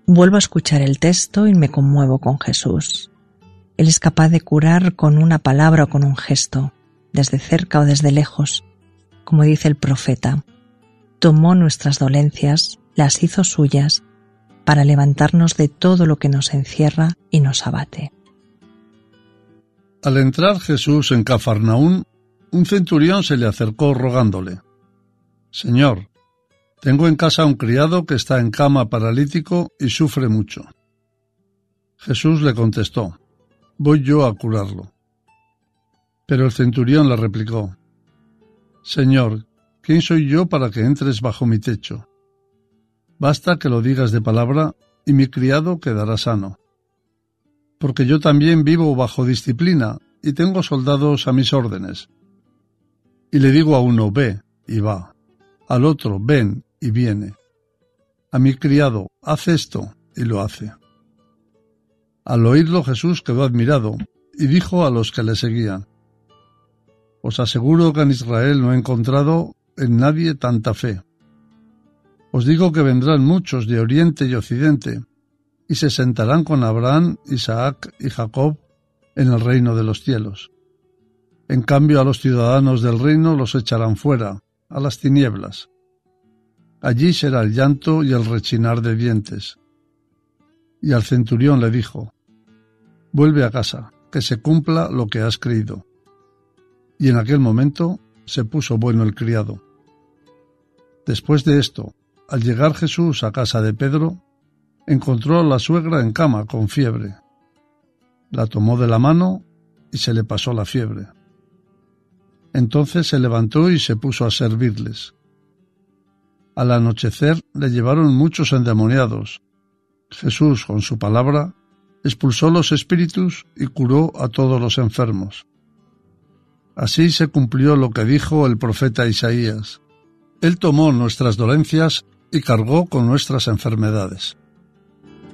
Vuelvo a escuchar el texto y me conmuevo con Jesús. Él es capaz de curar con una palabra o con un gesto, desde cerca o desde lejos. Como dice el profeta, tomó nuestras dolencias, las hizo suyas, para levantarnos de todo lo que nos encierra y nos abate. Al entrar Jesús en Cafarnaún, un centurión se le acercó rogándole: «Señor, tengo en casa un criado que está en cama paralítico y sufre mucho». Jesús le contestó: «Voy yo a curarlo». Pero el centurión le replicó: «Señor, ¿quién soy yo para que entres bajo mi techo? Basta que lo digas de palabra y mi criado quedará sano. Porque yo también vivo bajo disciplina y tengo soldados a mis órdenes. Y le digo a uno, ve, y va; al otro, ven, y viene; a mi criado, haz esto, y lo hace». Al oírlo Jesús quedó admirado y dijo a los que le seguían: «Os aseguro que en Israel no he encontrado en nadie tanta fe. Os digo que vendrán muchos de oriente y occidente y se sentarán con Abraham, Isaac y Jacob en el reino de los cielos. En cambio, a los ciudadanos del reino los echarán fuera, a las tinieblas. Allí será el llanto y el rechinar de dientes». Y al centurión le dijo: «Vuelve a casa, que se cumpla lo que has creído». Y en aquel momento se puso bueno el criado. Después de esto, al llegar Jesús a casa de Pedro, encontró a la suegra en cama con fiebre. La tomó de la mano y se le pasó la fiebre. Entonces se levantó y se puso a servirles. Al anochecer le llevaron muchos endemoniados. Jesús, con su palabra, expulsó los espíritus y curó a todos los enfermos. Así se cumplió lo que dijo el profeta Isaías: «Él tomó nuestras dolencias y cargó con nuestras enfermedades».